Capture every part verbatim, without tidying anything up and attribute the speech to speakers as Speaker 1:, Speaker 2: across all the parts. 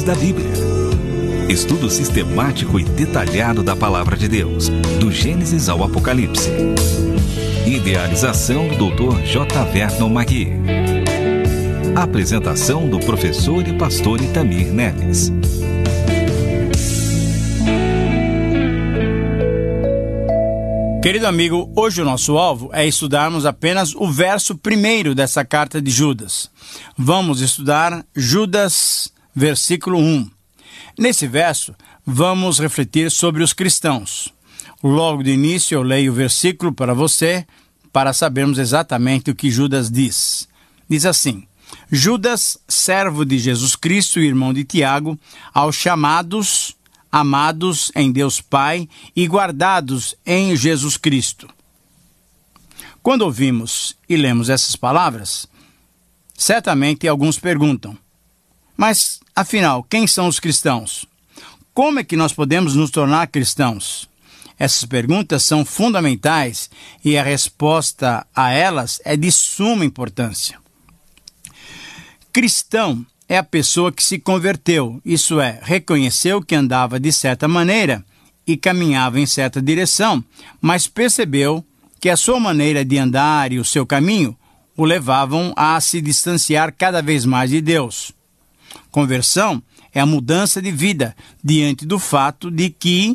Speaker 1: da Bíblia. Estudo sistemático e detalhado da Palavra de Deus, do Gênesis ao Apocalipse. Idealização do doutor J. Vernon Magui. Apresentação do professor e pastor Itamir Neves.
Speaker 2: Querido amigo, hoje o nosso alvo é estudarmos apenas o verso primeiro dessa carta de Judas. Vamos estudar Judas, versículo um. Nesse verso, vamos refletir sobre os cristãos. Logo de início, eu leio o versículo para você, para sabermos exatamente o que Judas diz. Diz assim: Judas, servo de Jesus Cristo e irmão de Tiago, aos chamados, amados em Deus Pai e guardados em Jesus Cristo. Quando ouvimos e lemos essas palavras, certamente alguns perguntam: mas, afinal, quem são os cristãos? Como é que nós podemos nos tornar cristãos? Essas perguntas são fundamentais e a resposta a elas é de suma importância. Cristão é a pessoa que se converteu, isso é, reconheceu que andava de certa maneira e caminhava em certa direção, mas percebeu que a sua maneira de andar e o seu caminho o levavam a se distanciar cada vez mais de Deus. Conversão é a mudança de vida diante do fato de que,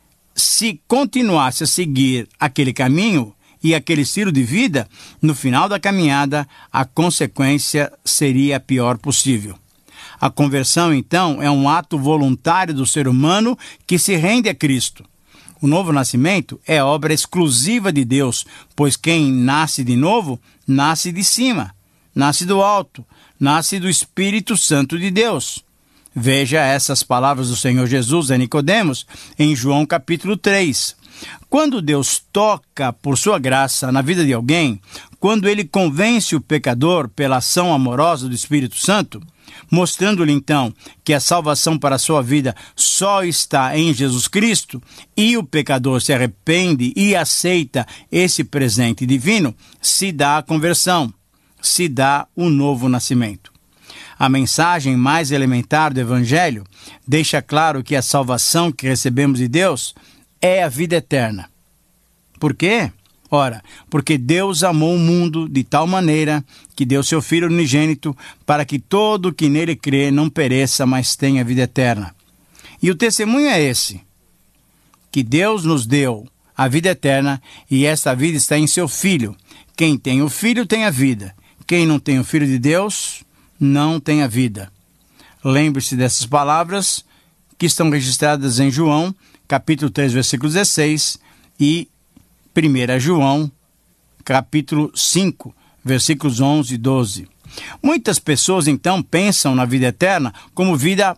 Speaker 2: se continuasse a seguir aquele caminho e aquele estilo de vida, no final da caminhada, a consequência seria a pior possível. A conversão, então, é um ato voluntário do ser humano que se rende a Cristo. O novo nascimento é obra exclusiva de Deus, pois quem nasce de novo, nasce de cima, nasce do alto, nasce do Espírito Santo de Deus. Veja essas palavras do Senhor Jesus a Nicodemos em João capítulo três. Quando Deus toca por sua graça na vida de alguém, quando ele convence o pecador pela ação amorosa do Espírito Santo, mostrando-lhe então que a salvação para a sua vida só está em Jesus Cristo, e o pecador se arrepende e aceita esse presente divino, se dá a conversão, se dá o novo nascimento. A mensagem mais elementar do Evangelho deixa claro que a salvação que recebemos de Deus é a vida eterna. Por quê? Ora, porque Deus amou o mundo de tal maneira que deu seu Filho unigênito para que todo que nele crê não pereça, mas tenha vida eterna. E o testemunho é esse, que Deus nos deu a vida eterna e esta vida está em seu Filho. Quem tem o Filho tem a vida. Quem não tem o Filho de Deus não tem a vida. Lembre-se dessas palavras que estão registradas em João, capítulo três, versículo dezesseis, e primeira João, capítulo cinco, versículos onze e doze. Muitas pessoas, então, pensam na vida eterna como vida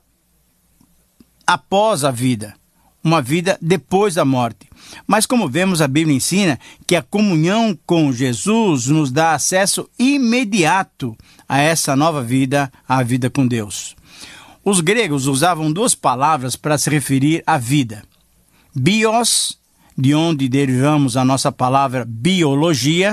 Speaker 2: após a vida, uma vida depois da morte. Mas como vemos, a Bíblia ensina que a comunhão com Jesus nos dá acesso imediato a essa nova vida, a vida com Deus. Os gregos usavam duas palavras para se referir à vida. Bios, de onde derivamos a nossa palavra biologia,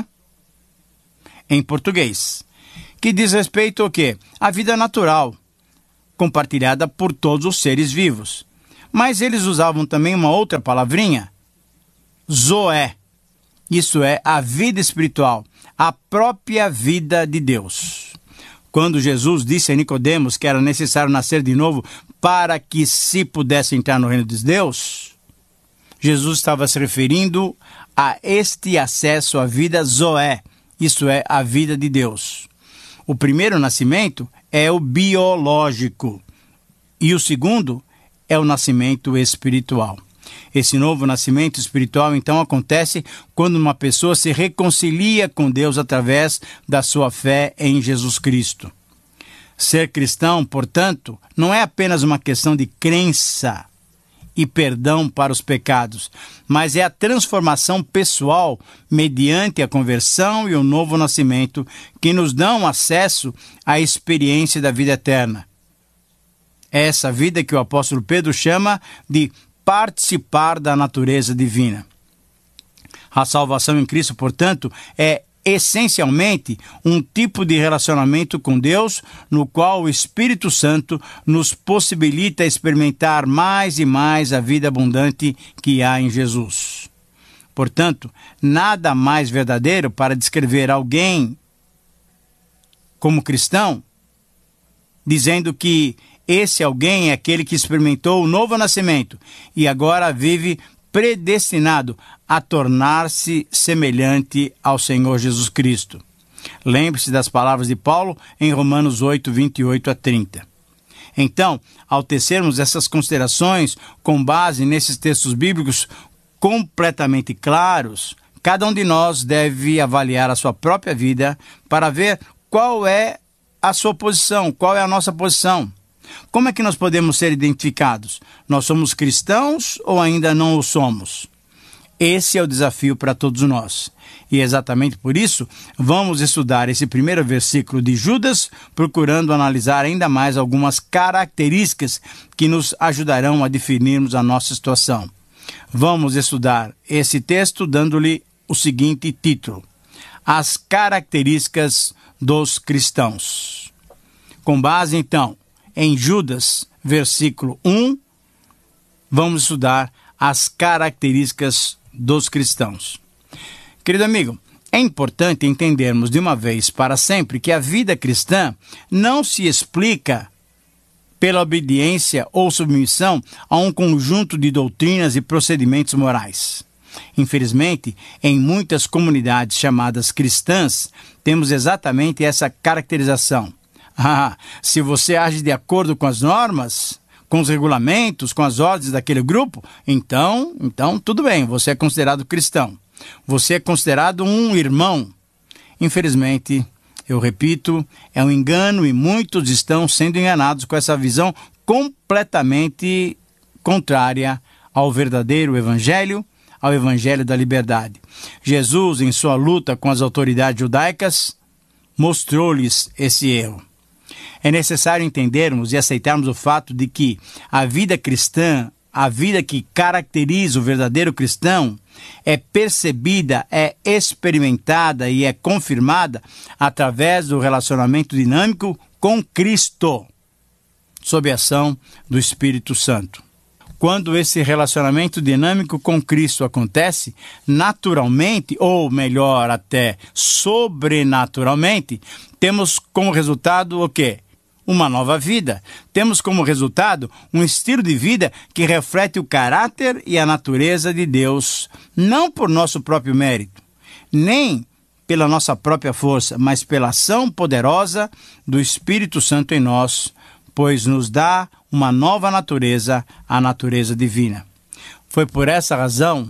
Speaker 2: em português, que diz respeito ao quê? À vida natural, compartilhada por todos os seres vivos. Mas eles usavam também uma outra palavrinha, zoé, isso é, a vida espiritual, a própria vida de Deus. Quando Jesus disse a Nicodemos que era necessário nascer de novo para que se pudesse entrar no reino de Deus, Jesus estava se referindo a este acesso à vida zoé, isto é, a vida de Deus. O primeiro nascimento é o biológico e o segundo é o nascimento espiritual. Esse novo nascimento espiritual, então, acontece quando uma pessoa se reconcilia com Deus através da sua fé em Jesus Cristo. Ser cristão, portanto, não é apenas uma questão de crença e perdão para os pecados, mas é a transformação pessoal mediante a conversão e o novo nascimento que nos dão acesso à experiência da vida eterna. É essa vida que o apóstolo Pedro chama de participar da natureza divina. A salvação em Cristo, portanto, é essencialmente um tipo de relacionamento com Deus no qual o Espírito Santo nos possibilita experimentar mais e mais a vida abundante que há em Jesus. Portanto, nada mais verdadeiro para descrever alguém como cristão, dizendo que esse alguém é aquele que experimentou o novo nascimento e agora vive predestinado a tornar-se semelhante ao Senhor Jesus Cristo. Lembre-se das palavras de Paulo em Romanos oito, vinte e oito a trinta. Então, ao tecermos essas considerações com base nesses textos bíblicos completamente claros, cada um de nós deve avaliar a sua própria vida para ver qual é a sua posição, qual é a nossa posição. Como é que nós podemos ser identificados? Nós somos cristãos ou ainda não o somos? Esse é o desafio para todos nós. E exatamente por isso, vamos estudar esse primeiro versículo de Judas, procurando analisar ainda mais algumas características que nos ajudarão a definirmos a nossa situação. Vamos estudar esse texto dando-lhe o seguinte título: As características dos cristãos. Com base, então, em Judas, versículo um, vamos estudar as características dos cristãos. Querido amigo, é importante entendermos de uma vez para sempre que a vida cristã não se explica pela obediência ou submissão a um conjunto de doutrinas e procedimentos morais. Infelizmente, em muitas comunidades chamadas cristãs, temos exatamente essa caracterização. Ah, se você age de acordo com as normas, com os regulamentos, com as ordens daquele grupo, então, então tudo bem, você é considerado cristão. Você é considerado um irmão. Infelizmente, eu repito, é um engano e muitos estão sendo enganados com essa visão completamente contrária ao verdadeiro evangelho, ao evangelho da liberdade. Jesus, em sua luta com as autoridades judaicas, mostrou-lhes esse erro. É necessário entendermos e aceitarmos o fato de que a vida cristã, a vida que caracteriza o verdadeiro cristão, é percebida, é experimentada e é confirmada através do relacionamento dinâmico com Cristo, sob a ação do Espírito Santo. Quando esse relacionamento dinâmico com Cristo acontece, naturalmente, ou melhor até sobrenaturalmente, temos como resultado o quê? Uma nova vida. Temos como resultado um estilo de vida que reflete o caráter e a natureza de Deus, não por nosso próprio mérito, nem pela nossa própria força, mas pela ação poderosa do Espírito Santo em nós, pois nos dá uma nova natureza, a natureza divina. Foi por essa razão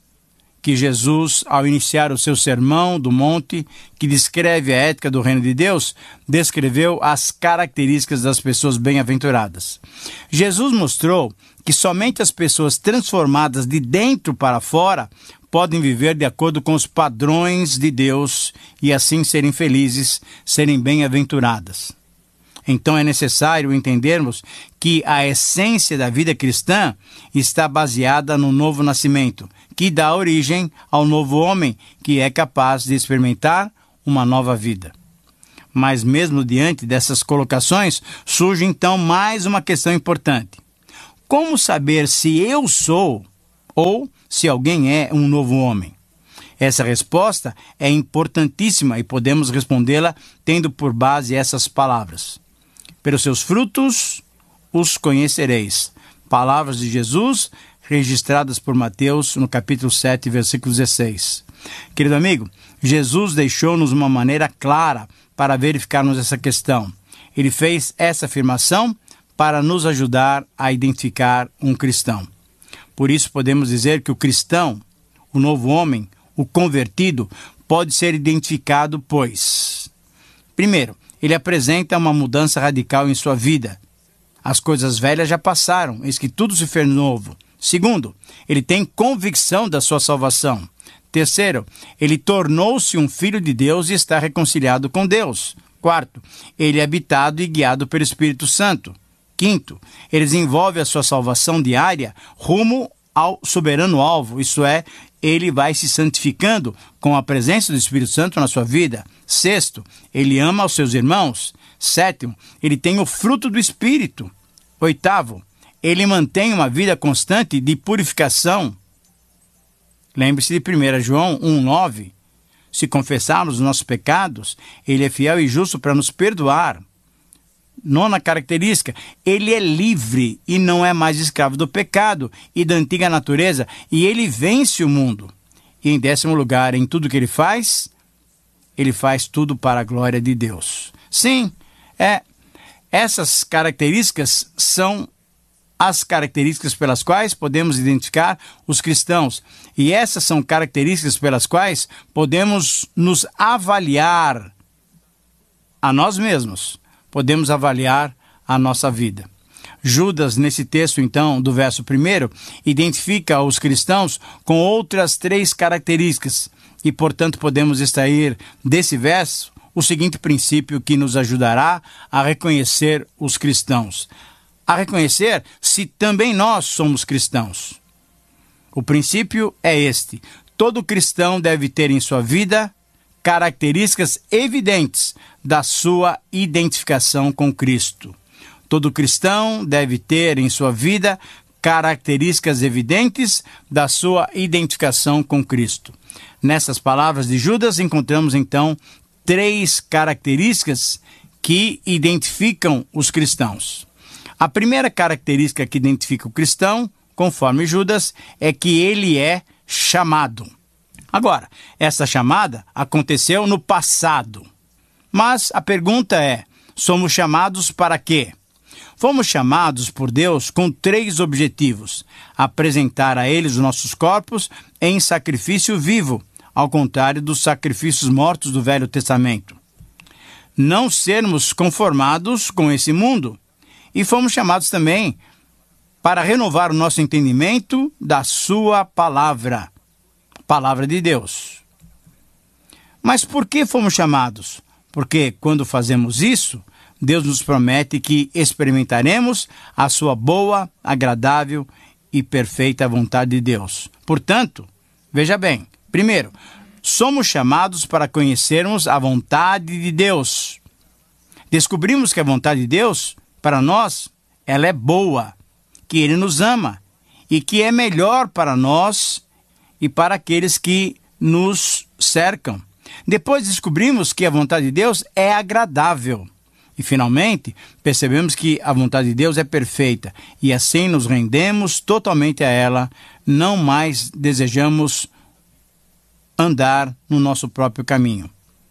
Speaker 2: que Jesus, ao iniciar o seu sermão do monte, que descreve a ética do reino de Deus, descreveu as características das pessoas bem-aventuradas. Jesus mostrou que somente as pessoas transformadas de dentro para fora podem viver de acordo com os padrões de Deus e assim serem felizes, serem bem-aventuradas. Então é necessário entendermos que a essência da vida cristã está baseada no novo nascimento, que dá origem ao novo homem, que é capaz de experimentar uma nova vida. Mas mesmo diante dessas colocações, surge então mais uma questão importante. Como saber se eu sou ou se alguém é um novo homem? Essa resposta é importantíssima e podemos respondê-la tendo por base essas palavras. Pelos seus frutos os conhecereis. Palavras de Jesus registradas por Mateus no capítulo sete, versículo dezesseis. Querido amigo, Jesus deixou-nos uma maneira clara para verificarmos essa questão. Ele fez essa afirmação para nos ajudar a identificar um cristão. Por isso podemos dizer que o cristão, o novo homem, o convertido, pode ser identificado, pois, primeiro, ele apresenta uma mudança radical em sua vida. As coisas velhas já passaram, eis que tudo se fez novo. Segundo, ele tem convicção da sua salvação. Terceiro, ele tornou-se um filho de Deus e está reconciliado com Deus. Quarto, ele é habitado e guiado pelo Espírito Santo. Quinto, ele desenvolve a sua salvação diária rumo ao soberano alvo, isso é, ele vai se santificando com a presença do Espírito Santo na sua vida. Sexto, ele ama os seus irmãos. Sétimo, ele tem o fruto do Espírito. Oitavo, ele mantém uma vida constante de purificação. Lembre-se de primeira João um, nove. Se confessarmos os nossos pecados, ele é fiel e justo para nos perdoar. Nona característica, ele é livre e não é mais escravo do pecado e da antiga natureza, e ele vence o mundo. E em décimo lugar, em tudo que ele faz, ele faz tudo para a glória de Deus. Sim, é, essas características são as características pelas quais podemos identificar os cristãos. E essas são características pelas quais podemos nos avaliar a nós mesmos. Podemos avaliar a nossa vida. Judas, nesse texto, então, do verso primeiro, identifica os cristãos com outras três características. E, portanto, podemos extrair desse verso o seguinte princípio que nos ajudará a reconhecer os cristãos. A reconhecer se também nós somos cristãos. O princípio é este: todo cristão deve ter em sua vida características evidentes da sua identificação com Cristo. Todo cristão deve ter em sua vida características evidentes da sua identificação com Cristo. Nessas palavras de Judas encontramos então três características que identificam os cristãos. A primeira característica que identifica o cristão, conforme Judas, é que ele é chamado. Agora, essa chamada aconteceu no passado. Mas a pergunta é, somos chamados para quê? Fomos chamados por Deus com três objetivos: apresentar a Ele os nossos corpos em sacrifício vivo, ao contrário dos sacrifícios mortos do Velho Testamento. Não sermos conformados com esse mundo. E fomos chamados também para renovar o nosso entendimento da sua palavra. Palavra de Deus. Mas por que fomos chamados? Porque quando fazemos isso, Deus nos promete que experimentaremos a sua boa, agradável e perfeita vontade de Deus. Portanto, veja bem, primeiro, somos chamados para conhecermos a vontade de Deus. Descobrimos que a vontade de Deus, para nós, ela é boa, que Ele nos ama e que é melhor para nós e para aqueles que nos cercam. Depois descobrimos que a vontade de Deus é agradável. E finalmente percebemos que a vontade de Deus é perfeita. E assim nos rendemos totalmente a ela. Não mais desejamos andar no nosso próprio caminho.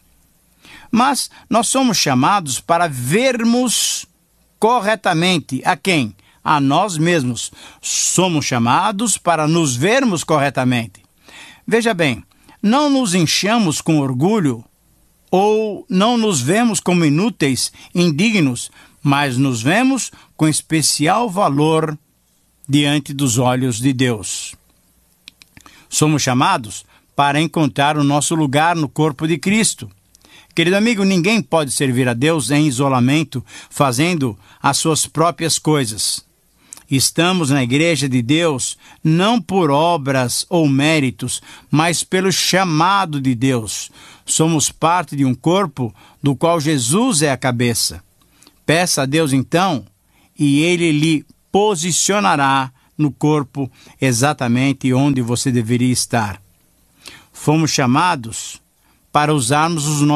Speaker 2: Mas nós somos chamados para vermos corretamente a quem? A nós mesmos. Somos chamados para nos vermos corretamente. Veja bem, não nos enchamos com orgulho ou não nos vemos como inúteis, indignos, mas nos vemos com especial valor diante dos olhos de Deus. Somos chamados para encontrar o nosso lugar no corpo de Cristo. Querido amigo, ninguém pode servir a Deus em isolamento, fazendo as suas próprias coisas. Estamos na igreja de Deus não por obras ou méritos, mas pelo chamado de Deus. Somos parte de um corpo do qual Jesus é a cabeça. Peça a Deus então, e Ele lhe posicionará no corpo exatamente onde você deveria estar. Fomos chamados para usarmos os nossos